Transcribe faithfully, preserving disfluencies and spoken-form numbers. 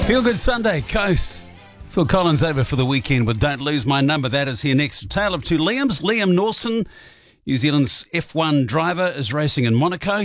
Feel Good Sunday, Coast. Phil Collins over for the weekend with Don't Lose My Number. That is here next. A tale of two Liams. Liam Lawson, New Zealand's F one driver, is racing in Monaco.